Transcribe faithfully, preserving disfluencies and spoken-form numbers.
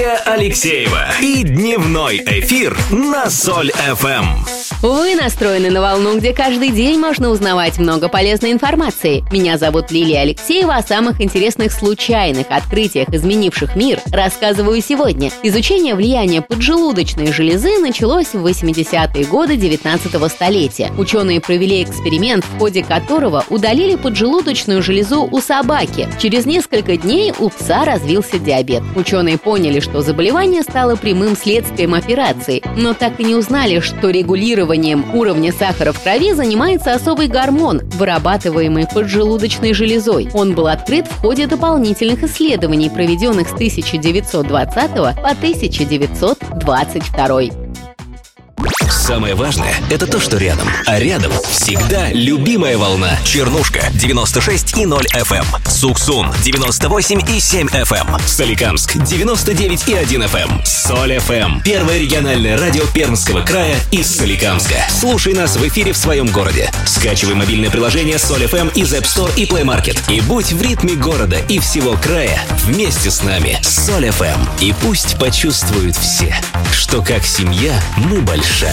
Лилия Алексеева и дневной эфир на Соль эф эм. Вы настроены на волну, где каждый день можно узнавать много полезной информации. Меня зовут Лилия Алексеева, о самых интересных случайных открытиях, изменивших мир, рассказываю сегодня. Изучение влияния поджелудочной железы началось в восьмидесятые годы девятнадцатого столетия. Ученые провели эксперимент, в ходе которого удалили поджелудочную железу у собаки. Через несколько дней у пса развился диабет. Ученые поняли, что заболевание стало прямым следствием операции, но так и не узнали, что регулирование уровня сахара в крови занимается особый гормон, вырабатываемый поджелудочной железой. Он был открыт в ходе дополнительных исследований, проведенных с тысяча девятьсот двадцатого по тысяча девятьсот двадцать второй. Самое важное – это то, что рядом. А рядом всегда любимая волна. Чернушка девяносто шесть и ноль эф эм. Суксун девяносто восемь и семь эф эм. Соликамск девяносто девять и один эф эм. Соль эф эм. Первое региональное радио Пермского края из Соликамска. Слушай нас в эфире в своем городе. Скачивай мобильное приложение Соль эф эм из App Store и Play Market. И будь в ритме города и всего края вместе с нами. Соль эф эм. И пусть почувствуют все, что как семья мы большая.